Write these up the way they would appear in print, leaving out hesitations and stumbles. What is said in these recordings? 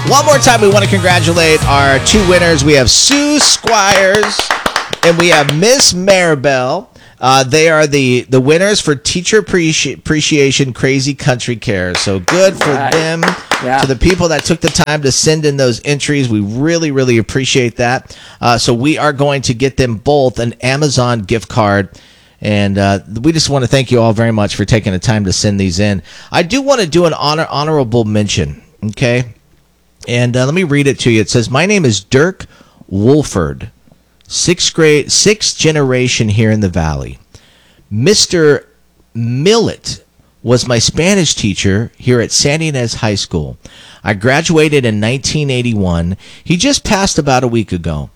One more time, we want to congratulate our two winners. We have Sue Squires and we have Miss Maribel. They are the winners for Teacher Appreciation Crazy Country Care. So good for them. Yeah. To the people that took the time to send in those entries, we really, really appreciate that. So we are going to get them both an Amazon gift card. And we just want to thank you all very much for taking the time to send these in. I do want to do an honorable mention, okay? And let me read it to you. It says, my name is Dirk Wolford, sixth generation here in the Valley. Mr. Millet was my Spanish teacher here at Santa Ynez High School. I graduated in 1981. He just passed about a week ago.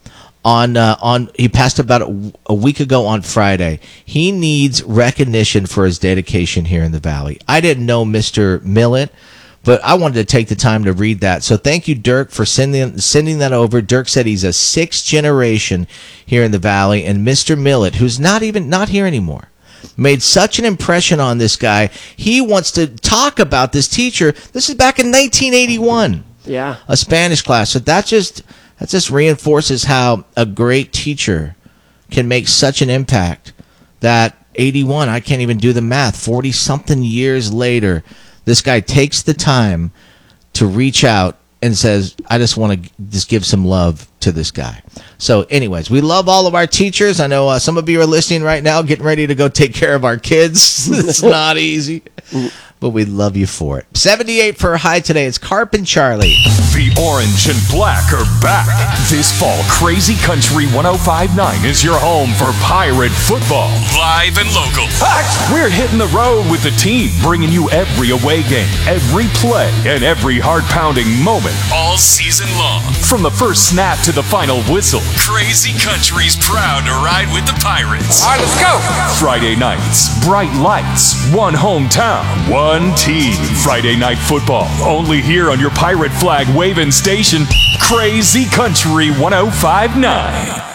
He passed about a week ago on Friday. He needs recognition for his dedication here in the Valley. I didn't know Mr. Millet, but I wanted to take the time to read that. So thank you, Dirk, for sending that over. Dirk said he's a sixth generation here in the Valley, and Mr. Millet, who's not here anymore, made such an impression on this guy. He wants to talk about this teacher. This is back in 1981. Yeah, a Spanish class. So that just reinforces how a great teacher can make such an impact. That 81, I can't even do the math. 40-something years later, this guy takes the time to reach out and says, I just want to just give some love to this guy. So anyways, we love all of our teachers. I know some of you are listening right now, getting ready to go take care of our kids. It's not easy, but we love you for it. 78 for a high today. It's Carp and Charlie. The orange and black are back. This fall, Crazy Country 105.9 is your home for Pirate football. Live and local. We're hitting the road with the team, bringing you every away game, every play, and every heart-pounding moment all season long. From the first snap to the final whistle, Crazy Country's proud to ride with the Pirates. All right, let's go. Friday nights, bright lights, one hometown, one team. Friday night football, only here on your Pirate flag waving station, Crazy Country 105.9.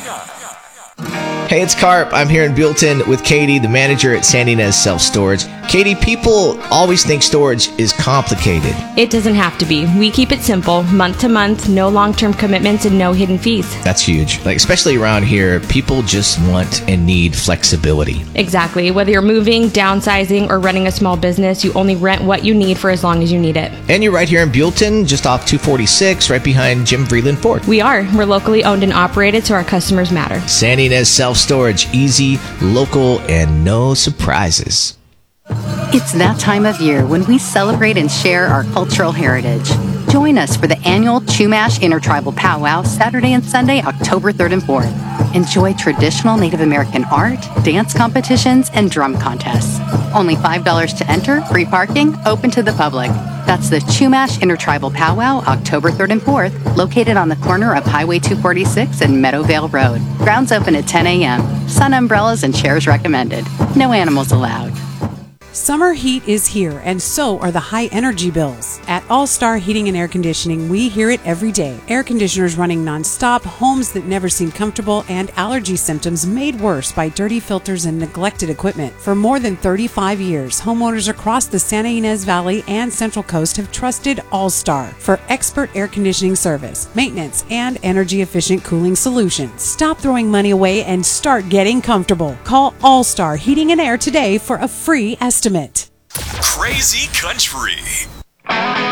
Hey, it's Carp. I'm here in Buellton with Katie, the manager at Santa Ynez Self Storage. Katie, people always think storage is complicated. It doesn't have to be. We keep it simple, month to month, no long-term commitments and no hidden fees. That's huge. Especially around here, people just want and need flexibility. Exactly. Whether you're moving, downsizing, or running a small business, you only rent what you need for as long as you need it. And you're right here in Buellton, just off 246, right behind Jim Vreeland Ford. We are. We're locally owned and operated, so our customers matter. Santa Ynez Self Storage, easy, local, and no surprises. It's that time of year when we celebrate and share our cultural heritage. Join us for the annual Chumash Intertribal Powwow Saturday and Sunday, October 3rd and 4th. Enjoy traditional Native American art, dance competitions, and drum contests. Only $5 to enter, free parking, open to the public. That's the Chumash Intertribal Powwow, October 3rd and 4th, located on the corner of Highway 246 and Meadowvale Road. Grounds open at 10 a.m. Sun umbrellas and chairs recommended. No animals allowed. Summer heat is here, and so are the high energy bills. At All Star Heating and Air Conditioning, we hear it every day. Air conditioners running nonstop, homes that never seem comfortable, and allergy symptoms made worse by dirty filters and neglected equipment. For more than 35 years, homeowners across the Santa Ynez Valley and Central Coast have trusted All Star for expert air conditioning service, maintenance, and energy-efficient cooling solutions. Stop throwing money away and start getting comfortable. Call All Star Heating and Air today for a free estimate. Crazy Country.